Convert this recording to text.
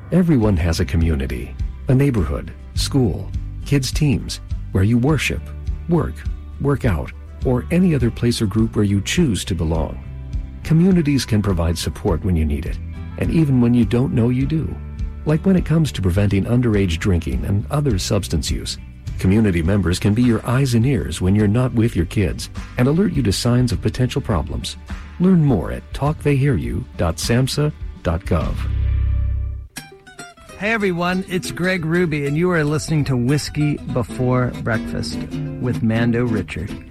Everyone has a community, a neighborhood, school, kids' teams, where you worship, work out, or any other place or group where you choose to belong. Communities can provide support when you need it, and even when you don't know you do. Like when it comes to preventing underage drinking and other substance use. Community members can be your eyes and ears when you're not with your kids and alert you to signs of potential problems. Learn more at talktheyhearyou.samhsa.gov. Hey everyone, it's Greg Ruby, and you are listening to Whiskey Before Breakfast with Mando Richard.